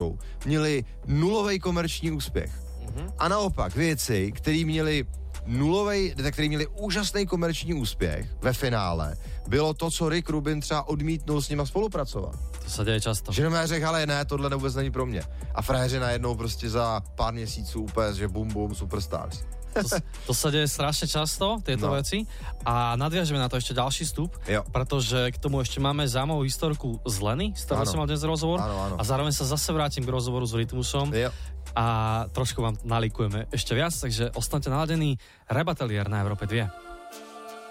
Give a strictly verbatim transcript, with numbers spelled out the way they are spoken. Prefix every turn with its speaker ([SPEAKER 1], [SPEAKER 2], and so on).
[SPEAKER 1] Rytmusou měli nulový komerční úspěch. Mm-hmm. A naopak věci, které měli nulovej, který měli úžasný komerční úspěch ve finále, bylo to, co Rick Rubin třeba odmítnul s nima spolupracovat.
[SPEAKER 2] To se děje často.
[SPEAKER 1] Že mě řekl, ale ne, tohle vůbec není pro mě. A frajeři najednou prostě za pár měsíců úplně, že bum bum, superstars.
[SPEAKER 2] To, to sa deje strašne často, tieto
[SPEAKER 1] no.
[SPEAKER 2] veci. A nadviažeme na to ešte ďalší vstup,
[SPEAKER 1] jo.
[SPEAKER 2] pretože k tomu ešte máme zaujímavú historku z Leny, z ktorou som mal dnes rozhovor.
[SPEAKER 1] Áno, áno.
[SPEAKER 2] A zároveň sa zase vrátim k rozhovoru s Rytmusom.
[SPEAKER 1] Jo.
[SPEAKER 2] A trošku vám nalikujeme ešte viac, takže ostaňte naladení. Rebatelier na Európe dva.